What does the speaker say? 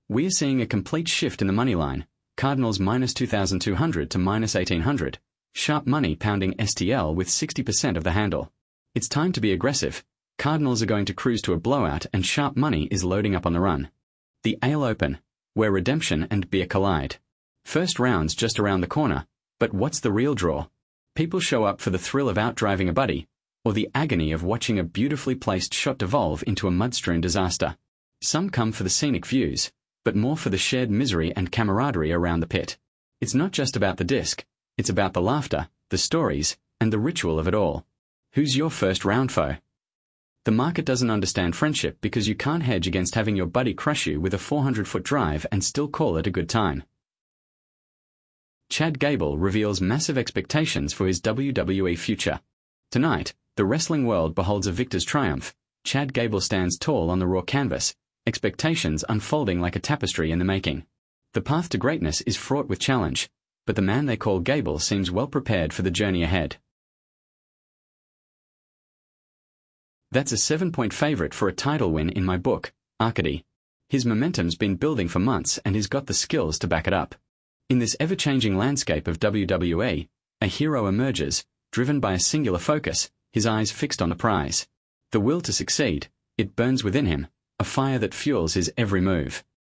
We are seeing a complete shift in the money line. Cardinals minus 2,200 to minus 1,800. Sharp money pounding STL with 60% of the handle. It's time to be aggressive. Cardinals are going to cruise to a blowout and sharp money is loading up on the run. The Ale Open, where redemption and beer collide. First round's just around the corner, but what's the real draw? People show up for the thrill of outdriving a buddy, or the agony of watching a beautifully placed shot devolve into a mud-strewn disaster. Some come for the scenic views, but more for the shared misery and camaraderie around the pit. It's not just about the disc, it's about the laughter, the stories, and the ritual of it all. Who's your first round foe? The market doesn't understand friendship because you can't hedge against having your buddy crush you with a 400-foot drive and still call it a good time. Chad Gable reveals massive expectations for his WWE future. Tonight, the wrestling world beholds a victor's triumph. Chad Gable stands tall on the raw canvas, expectations unfolding like a tapestry in the making. The path to greatness is fraught with challenge, but the man they call Gable seems well prepared for the journey ahead. That's a 7-point favorite for a title win in my book, Arcady. His momentum's been building for months and he's got the skills to back it up. In this ever-changing landscape of WWE, a hero emerges, driven by a singular focus, his eyes fixed on the prize. The will to succeed, it burns within him, a fire that fuels his every move.